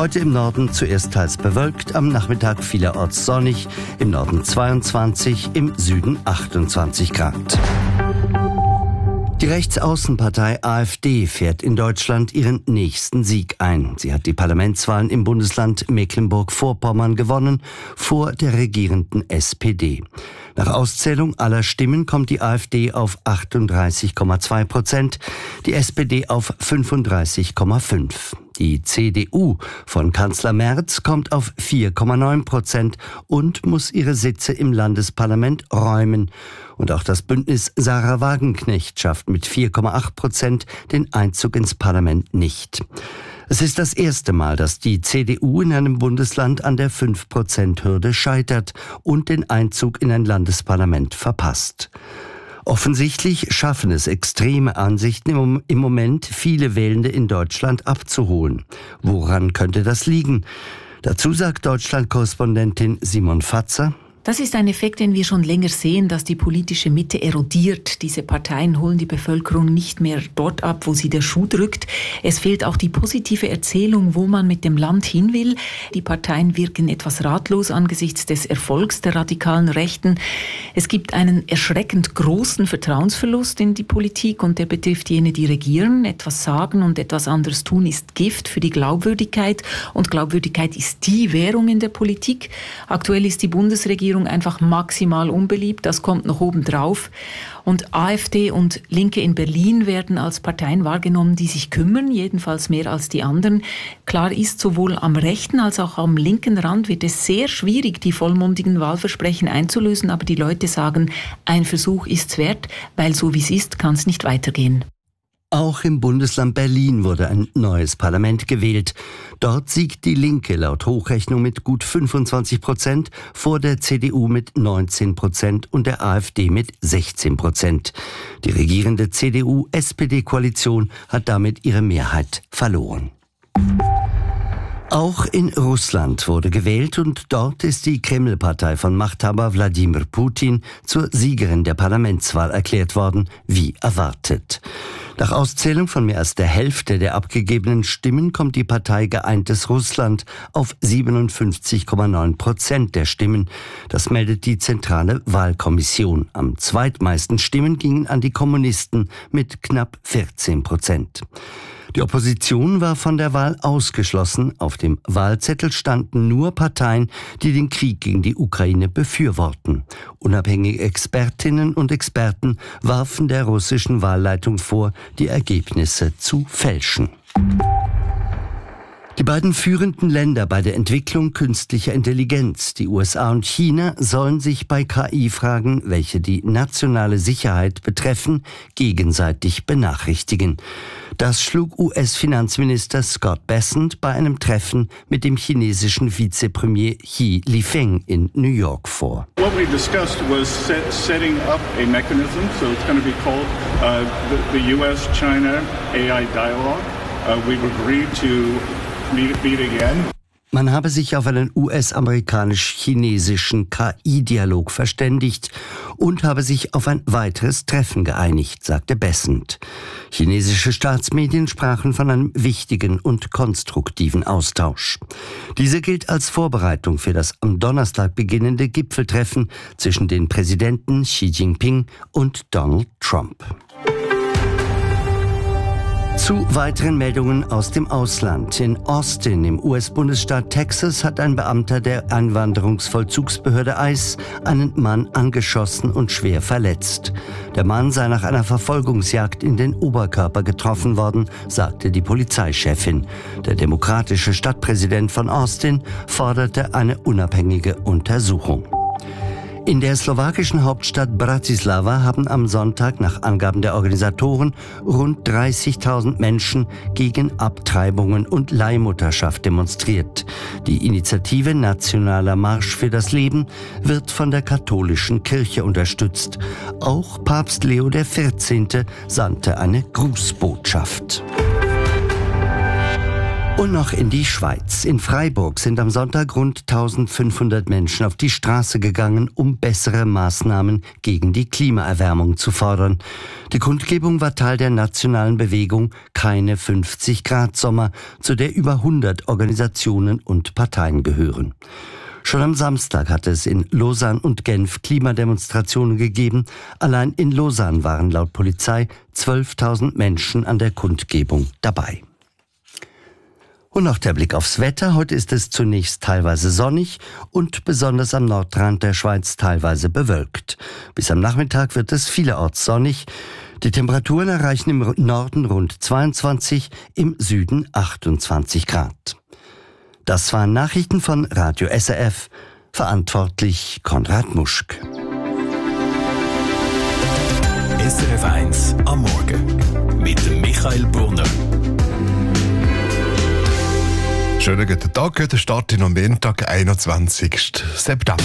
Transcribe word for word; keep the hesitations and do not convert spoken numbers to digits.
Heute im Norden zuerst teils bewölkt, am Nachmittag vielerorts sonnig, im Norden zweiundzwanzig, im Süden achtundzwanzig Grad. Die Rechtsaußenpartei AfD fährt in Deutschland ihren nächsten Sieg ein. Sie hat die Parlamentswahlen im Bundesland Mecklenburg-Vorpommern gewonnen, vor der regierenden S P D. Nach Auszählung aller Stimmen kommt die AfD auf achtunddreißig Komma zwei Prozent, die S P D auf fünfunddreißig Komma fünf. Die C D U von Kanzler Merz kommt auf vier Komma neun Prozent und muss ihre Sitze im Landesparlament räumen. Und auch das Bündnis Sarah Wagenknecht schafft mit vier Komma acht Prozent den Einzug ins Parlament nicht. Es ist das erste Mal, dass die C D U in einem Bundesland an der fünf Prozent Hürde scheitert und den Einzug in ein Landesparlament verpasst. Offensichtlich schaffen es extreme Ansichten im Moment, viele Wählende in Deutschland abzuholen. Woran könnte das liegen? Dazu sagt Deutschland-Korrespondentin Simon Fatzer: Das ist ein Effekt, den wir schon länger sehen, dass die politische Mitte erodiert. Diese Parteien holen die Bevölkerung nicht mehr dort ab, wo sie der Schuh drückt. Es fehlt auch die positive Erzählung, wo man mit dem Land hin will. Die Parteien wirken etwas ratlos angesichts des Erfolgs der radikalen Rechten. Es gibt einen erschreckend großen Vertrauensverlust in die Politik und der betrifft jene, die regieren. Etwas sagen und etwas anderes tun ist Gift für die Glaubwürdigkeit und Glaubwürdigkeit ist die Währung in der Politik. Aktuell ist die Bundesregierung einfach maximal unbeliebt, das kommt noch oben drauf. Und AfD und Linke in Berlin werden als Parteien wahrgenommen, die sich kümmern, jedenfalls mehr als die anderen. Klar ist, sowohl am rechten als auch am linken Rand wird es sehr schwierig, die vollmundigen Wahlversprechen einzulösen, aber die Leute sagen, ein Versuch ist's wert, weil so wie es ist, kann es nicht weitergehen. Auch im Bundesland Berlin wurde ein neues Parlament gewählt. Dort siegt die Linke laut Hochrechnung mit gut fünfundzwanzig Prozent vor der C D U mit neunzehn Prozent und der AfD mit sechzehn Prozent. Die regierende C D U-S P D-Koalition hat damit ihre Mehrheit verloren. Auch in Russland wurde gewählt und dort ist die Kreml-Partei von Machthaber Wladimir Putin zur Siegerin der Parlamentswahl erklärt worden, wie erwartet. Nach Auszählung von mehr als der Hälfte der abgegebenen Stimmen kommt die Partei Geeintes Russland auf siebenundfünfzig Komma neun Prozent der Stimmen. Das meldet die Zentrale Wahlkommission. Am zweitmeisten Stimmen gingen an die Kommunisten mit knapp vierzehn Prozent. Die Opposition war von der Wahl ausgeschlossen. Auf dem Wahlzettel standen nur Parteien, die den Krieg gegen die Ukraine befürworten. Unabhängige Expertinnen und Experten warfen der russischen Wahlleitung vor, die Ergebnisse zu fälschen. Die beiden führenden Länder bei der Entwicklung künstlicher Intelligenz, die U S A und China, sollen sich bei K I-Fragen, welche die nationale Sicherheit betreffen, gegenseitig benachrichtigen. Das schlug U S-Finanzminister Scott Bessent bei einem Treffen mit dem chinesischen Vizepremier Xi Jinping in New York vor. What we discussed was set, setting up a mechanism, so it's going to be called uh, the, the U S China A I Dialogue. Uh, we've agreed to meet, meet again. Man habe sich auf einen U S-amerikanisch-chinesischen K I-Dialog verständigt und habe sich auf ein weiteres Treffen geeinigt, sagte Bessent. Chinesische Staatsmedien sprachen von einem wichtigen und konstruktiven Austausch. Dieser gilt als Vorbereitung für das am Donnerstag beginnende Gipfeltreffen zwischen den Präsidenten Xi Jinping und Donald Trump. Zu weiteren Meldungen aus dem Ausland. In Austin im U S-Bundesstaat Texas hat ein Beamter der Einwanderungsvollzugsbehörde ICE einen Mann angeschossen und schwer verletzt. Der Mann sei nach einer Verfolgungsjagd in den Oberkörper getroffen worden, sagte die Polizeichefin. Der demokratische Stadtpräsident von Austin forderte eine unabhängige Untersuchung. In der slowakischen Hauptstadt Bratislava haben am Sonntag nach Angaben der Organisatoren rund dreißigtausend Menschen gegen Abtreibungen und Leihmutterschaft demonstriert. Die Initiative Nationaler Marsch für das Leben wird von der katholischen Kirche unterstützt. Auch Papst Leo der vierzehnte sandte eine Grußbotschaft. Und noch in die Schweiz. In Freiburg sind am Sonntag rund eintausendfünfhundert Menschen auf die Straße gegangen, um bessere Maßnahmen gegen die Klimaerwärmung zu fordern. Die Kundgebung war Teil der nationalen Bewegung Keine fünfzig Grad Sommer, zu der über hundert Organisationen und Parteien gehören. Schon am Samstag hatte es in Lausanne und Genf Klimademonstrationen gegeben. Allein in Lausanne waren laut Polizei zwölftausend Menschen an der Kundgebung dabei. Und noch der Blick aufs Wetter. Heute ist es zunächst teilweise sonnig und besonders am Nordrand der Schweiz teilweise bewölkt. Bis am Nachmittag wird es vielerorts sonnig. Die Temperaturen erreichen im Norden rund zweiundzwanzig, im Süden achtundzwanzig Grad. Das waren Nachrichten von Radio S R F. Verantwortlich Konrad Muschk. S R F eins am Morgen mit Michael Brunner. Schönen guten Tag, der Start in am Montag, einundzwanzigsten September.